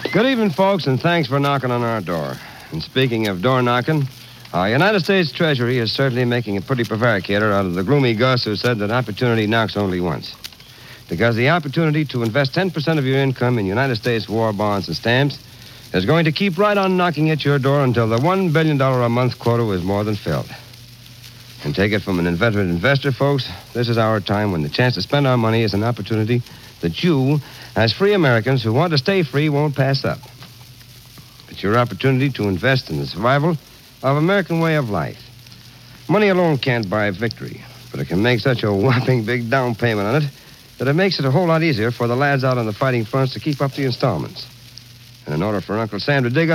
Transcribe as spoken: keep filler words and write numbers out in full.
Good evening, folks, and thanks for knocking on our door. And speaking of door knocking, our United States Treasury is certainly making a pretty prevaricator out of the gloomy Gus who said that opportunity knocks only once. Because the opportunity to invest ten percent of your income in United States war bonds and stamps is going to keep right on knocking at your door until the one billion dollars a month quota is more than filled. And take it from an inveterate investor, folks, this is our time when the chance to spend our money is an opportunity that you, as free Americans who want to stay free, won't pass up. It's your opportunity to invest in the survival of American way of life. Money alone can't buy victory, but it can make such a whopping big down payment on it that it makes it a whole lot easier for the lads out on the fighting fronts to keep up the installments. And in order for Uncle Sam to dig